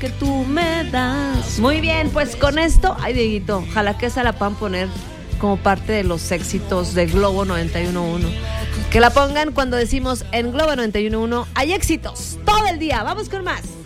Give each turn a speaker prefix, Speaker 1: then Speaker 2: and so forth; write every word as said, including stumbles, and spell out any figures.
Speaker 1: que tú me das. Muy bien, pues con esto, ay Dieguito, ojalá que esa la puedan poner como parte de los éxitos de Globo noventa y uno punto uno. Que la pongan cuando decimos en Globo noventa y uno punto uno hay éxitos todo el día. Vamos con más.